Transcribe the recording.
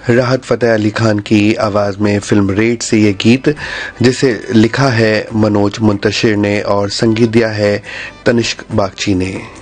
राहत फ़तेह अली खान की आवाज़ में फिल्म रेड से ये गीत, जिसे लिखा है मनोज मुंतशिर ने और संगीत दिया है तनिष्क बागची ने।